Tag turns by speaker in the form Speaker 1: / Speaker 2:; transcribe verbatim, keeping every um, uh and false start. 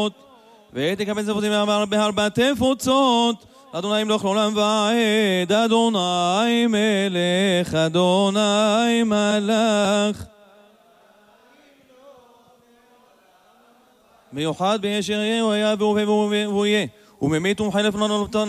Speaker 1: ותקבל זבותים בהרבה תפוצות. אדוני ימלוך לעולם ועד, אדוני מלך, אדוני מלך. מיוחד בישר יהיה, הוא היה והוא יהיה, וממית ומחלף לנו